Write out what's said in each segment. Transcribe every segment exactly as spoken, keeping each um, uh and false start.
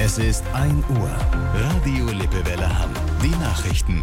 Es ist ein Uhr. Radio Lippewelle Hamm. Die Nachrichten.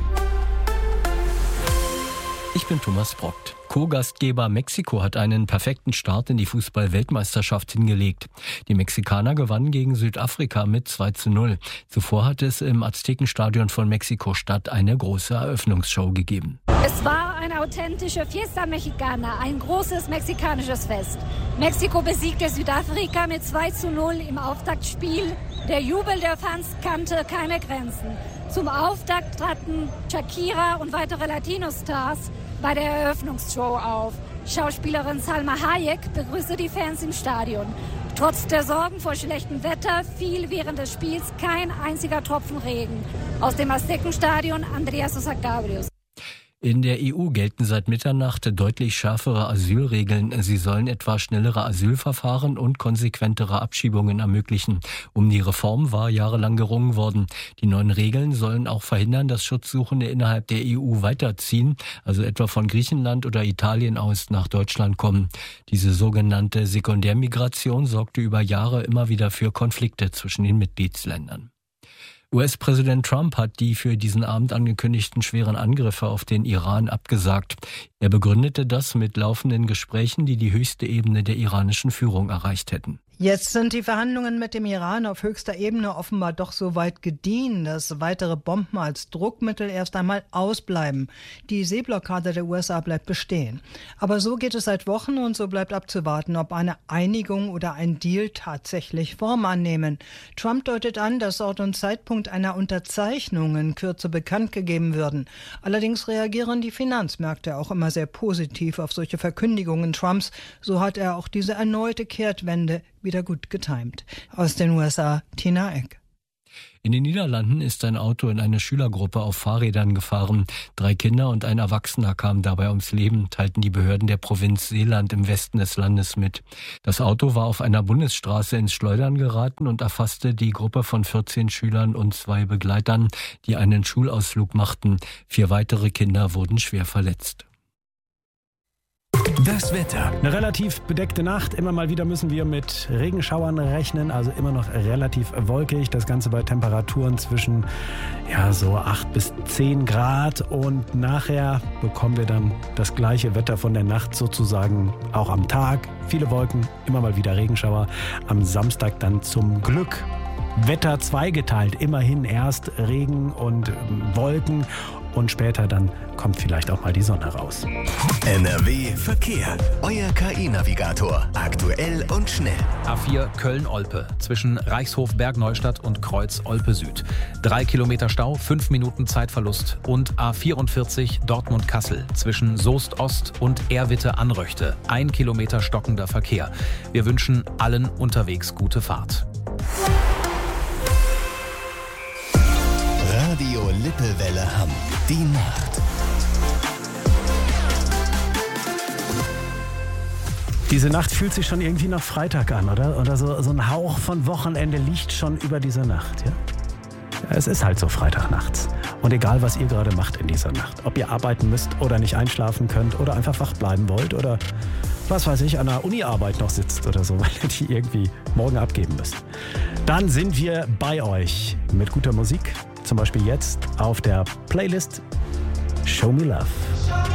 Ich bin Thomas Brockt. Co-Gastgeber Mexiko hat einen perfekten Start in die Fußball-Weltmeisterschaft hingelegt. Die Mexikaner gewannen gegen Südafrika mit zwei zu null. Zuvor hat es im Aztekenstadion von Mexiko-Stadt eine große Eröffnungsshow gegeben. Es war eine authentische Fiesta Mexicana, ein großes mexikanisches Fest. Mexiko besiegte Südafrika mit zwei zu null im Auftaktspiel. Der Jubel der Fans kannte keine Grenzen. Zum Auftakt traten Shakira und weitere Latino-Stars bei der Eröffnungsshow auf. Schauspielerin Salma Hayek begrüßte die Fans im Stadion. Trotz der Sorgen vor schlechtem Wetter fiel während des Spiels kein einziger Tropfen Regen. Aus dem Aztekenstadion Andrea Sosa Cabrios. In der E U gelten seit Mitternacht deutlich schärfere Asylregeln. Sie sollen etwa schnellere Asylverfahren und konsequentere Abschiebungen ermöglichen. Um die Reform war jahrelang gerungen worden. Die neuen Regeln sollen auch verhindern, dass Schutzsuchende innerhalb der E U weiterziehen, also etwa von Griechenland oder Italien aus nach Deutschland kommen. Diese sogenannte Sekundärmigration sorgte über Jahre immer wieder für Konflikte zwischen den Mitgliedsländern. U S-Präsident Trump hat die für diesen Abend angekündigten schweren Angriffe auf den Iran abgesagt. Er begründete das mit laufenden Gesprächen, die die höchste Ebene der iranischen Führung erreicht hätten. Jetzt sind die Verhandlungen mit dem Iran auf höchster Ebene offenbar doch so weit gediehen, dass weitere Bomben als Druckmittel erst einmal ausbleiben. Die Seeblockade der U S A bleibt bestehen. Aber so geht es seit Wochen und so bleibt abzuwarten, ob eine Einigung oder ein Deal tatsächlich Form annehmen. Trump deutet an, dass Ort und Zeitpunkt einer Unterzeichnung in Kürze bekannt gegeben würden. Allerdings reagieren die Finanzmärkte auch immer sehr positiv auf solche Verkündigungen Trumps. So hat er auch diese erneute Kehrtwende wieder gut getimt. Aus den U S A, Tina Eck. In den Niederlanden ist ein Auto in eine Schülergruppe auf Fahrrädern gefahren. Drei Kinder und ein Erwachsener kamen dabei ums Leben, teilten die Behörden der Provinz Zeeland im Westen des Landes mit. Das Auto war auf einer Bundesstraße ins Schleudern geraten und erfasste die Gruppe von vierzehn Schülern und zwei Begleitern, die einen Schulausflug machten. Vier weitere Kinder wurden schwer verletzt. Das Wetter. Eine relativ bedeckte Nacht. Immer mal wieder müssen wir mit Regenschauern rechnen. Also immer noch relativ wolkig. Das Ganze bei Temperaturen zwischen ja, so acht bis zehn Grad. Und nachher bekommen wir dann das gleiche Wetter von der Nacht sozusagen auch am Tag. Viele Wolken, immer mal wieder Regenschauer. Am Samstag dann zum Glück Wetter zweigeteilt. Immerhin erst Regen und Wolken. Und später dann kommt vielleicht auch mal die Sonne raus. N R W Verkehr. Euer K I-Navigator. Aktuell und schnell. A vier Köln-Olpe zwischen Reichshof Bergneustadt und Kreuz Olpe Süd. Drei Kilometer Stau, fünf Minuten Zeitverlust. Und A vierundvierzig Dortmund-Kassel zwischen Soest Ost und Erwitte-Anröchte. Ein Kilometer stockender Verkehr. Wir wünschen allen unterwegs gute Fahrt. Radio Lippewelle Hamm. Die Nacht. Diese Nacht fühlt sich schon irgendwie nach Freitag an, oder? Oder so, so ein Hauch von Wochenende liegt schon über dieser Nacht, ja? Ja, es ist halt so Freitagnachts. Und egal, was ihr gerade macht in dieser Nacht, ob ihr arbeiten müsst oder nicht einschlafen könnt oder einfach wach bleiben wollt oder, was weiß ich, an der Uni-Arbeit noch sitzt oder so, weil ihr die irgendwie morgen abgeben müsst, dann sind wir bei euch mit guter Musik. Zum Beispiel jetzt auf der Playlist Show Me Love.